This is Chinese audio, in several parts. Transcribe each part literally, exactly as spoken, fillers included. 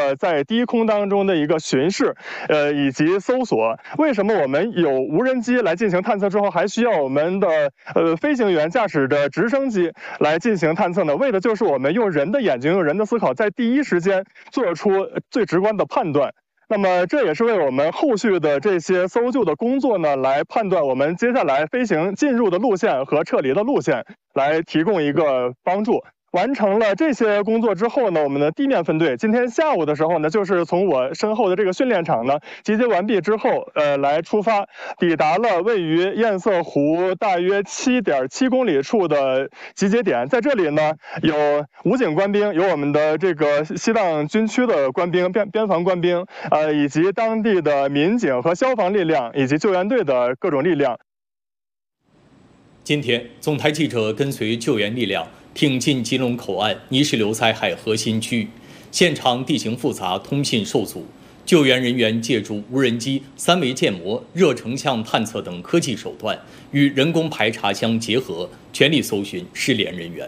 个在低空当中的一个巡视，呃，以及搜索。为什么我们有无人机来进行探测之后，还需要我们的呃飞行员驾驶着直升机来进行探测呢？为的就是我们用人的眼睛、用人的思考，在第一时间做出最直观的判断。那么这也是为我们后续的这些搜救的工作呢，来判断我们接下来飞行进入的路线和撤离的路线，来提供一个帮助。完成了这些工作之后呢，我们的地面分队今天下午的时候呢，就是从我身后的这个训练场呢集结完毕之后，呃，来出发，抵达了位于堰塞湖大约七点七公里处的集结点。在这里呢，有武警官兵，有我们的这个西藏军区的官兵、边边防官兵，呃，以及当地的民警和消防力量，以及救援队的各种力量。 今天，总台记者跟随救援力量挺进吉隆口岸泥石流灾害核心区域，现场地形复杂，通信受阻，救援人员借助无人机、三维建模、热成像探测等科技手段，与人工排查相结合，全力搜寻失联人员。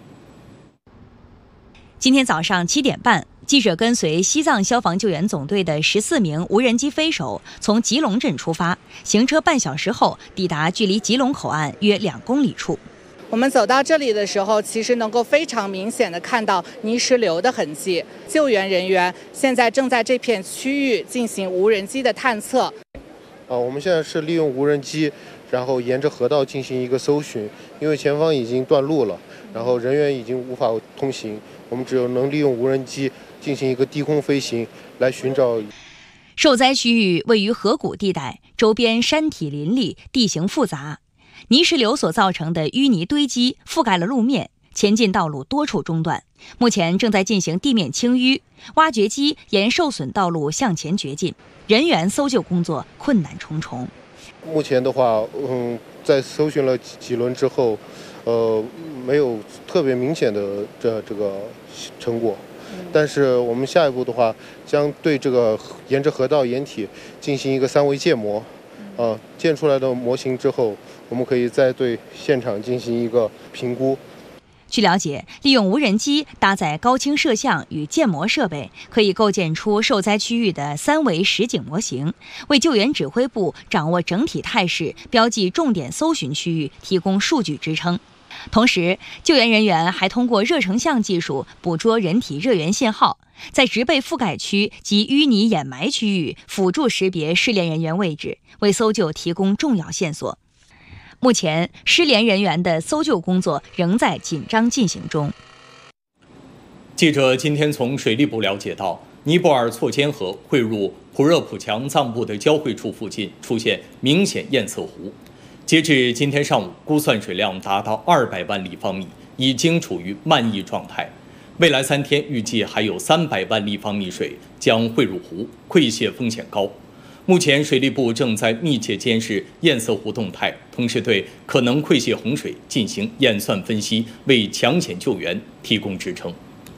今天早上七点半，记者跟随西藏消防救援总队的十四名无人机飞手从吉隆镇出发，行车半小时后抵达距离吉隆口岸约两公里处。 我们走到这里的时候，其实能够非常明显的看到泥石流的痕迹。救援人员现在正在这片区域进行无人机的探测。 啊，我们现在是利用无人机，然后沿着河道进行一个搜寻，因为前方已经断路了，然后人员已经无法通行，我们只有能利用无人机进行一个低空飞行来寻找。 受灾区域位于河谷地带，周边山体林立，地形复杂。泥石流所造成的淤泥堆积覆盖了路面，前进道路多处中断。目前正在进行地面清淤，挖掘机沿受损道路向前掘进，人员搜救工作困难重重。 目前的话，嗯，在搜寻了几几轮之后，呃，没有特别明显的这这个成果。但是我们下一步的话，将对这个沿着河道掩体进行一个三维建模，呃，建出来的模型之后，我们可以再对现场进行一个评估。 据了解，利用无人机搭载高清摄像与建模设备，可以构建出受灾区域的三维实景模型，为救援指挥部掌握整体态势、标记重点搜寻区域提供数据支撑。同时，救援人员还通过热成像技术捕捉人体热源信号，在植被覆盖区及淤泥掩埋区域辅助识别失联人员位置，为搜救提供重要线索。目前，失联人员的搜救工作仍在紧张进行中。 记者今天从水利部了解到，尼泊尔错坚河汇入普热普强藏布的交汇处附近出现明显堰塞湖，截至今天上午，估算水量达到二百万立方米，已经处于漫溢状态。未来三天预计还有三百万立方米水将汇入湖，溃泄风险高。目前，水利部正在密切监视堰塞湖动态，同时对可能溃泄洪水进行演算分析，为抢险救援提供支撑。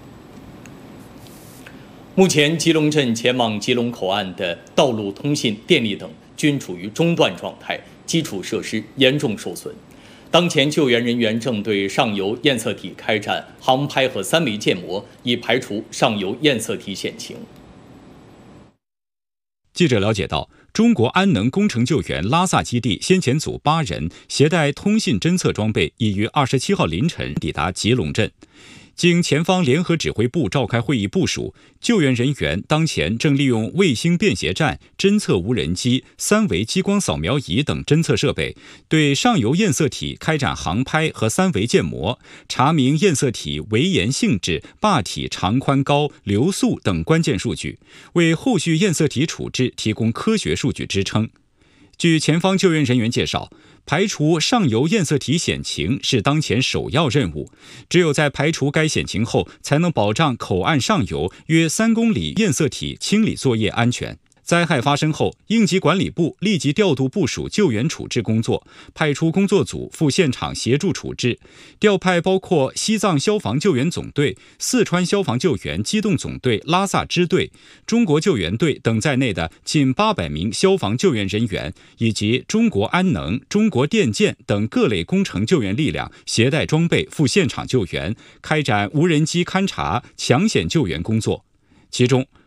目前，吉隆镇前往吉隆口岸的道路、通信、电力等均处于中断状态，基础设施严重受损。当前，救援人员正对上游堰塞体开展航拍和三维建模，以排除上游堰塞体险情。 记者了解到，中国安能工程救援拉萨基地先遣组八人携带通信侦测装备，已于二十七号凌晨抵达吉隆镇。经前方联合指挥部召开会议部署，救援人员当前正利用卫星便携站、侦测无人机、三维激光扫描仪等侦测设备，对上游堰塞体开展航拍和三维建模，查明堰塞体围岩性质、坝体长宽高、流速等关键数据，为后续堰塞体处置提供科学数据支撑。据前方救援人员介绍，排除上游堰塞体险情是当前首要任务，只有在排除该险情后，才能保障口岸上游约三公里堰塞体清理作业安全。灾害发生后，应急管理部立即调度部署救援处置工作，派出工作组赴现场协助处置，调派包括西藏消防救援总队、四川消防救援机动总队拉萨支队、中国救援队等在内的近八百名消防救援人员，以及中国安能、中国电建等各类工程救援力量，携带装备赴现场救援，开展无人机勘察、抢险救援工作。其中，